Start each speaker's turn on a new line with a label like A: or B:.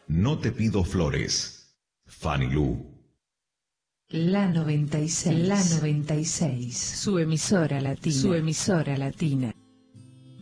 A: No te pido flores. Fanny Lu.
B: La 96. Su emisora latina.